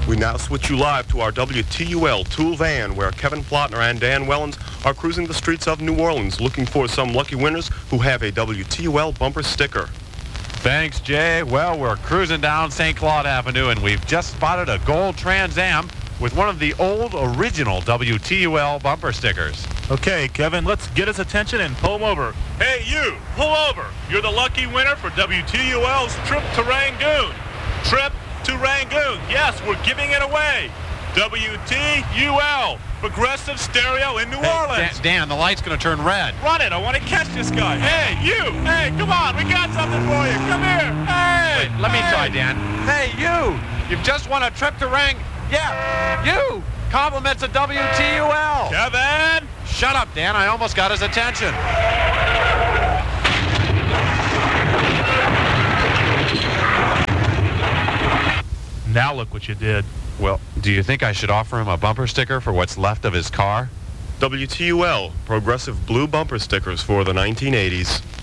We now switch you live to our WTUL Tool van, where Kevin Plotner and Dan Wellens are cruising the streets of New Orleans looking for some lucky winners who have a WTUL bumper sticker. Thanks, Jay. Well, we're cruising down St. Claude Avenue, and we've just spotted a gold Trans Am with one of the old original WTUL bumper stickers. Okay, Kevin, let's get his attention and pull him over. Hey, you, pull over. You're the lucky winner for WTUL's trip to Rangoon. Trip to Rangoon. Yes, we're giving it away. WTUL, Progressive Stereo in New Orleans. Dan, the light's going to turn red. Run it. I want to catch this guy. Hey, you. Hey, come on. We got something for you. Come here. Hey. Wait, let me try, Dan. Hey, you. You've just won a trip to Yeah, you. Compliments of WTUL. Kevin. Shut up, Dan. I almost got his attention. Now look what you did. Well, do you think I should offer him a bumper sticker for what's left of his car? WTUL, progressive blue bumper stickers for the 1980s.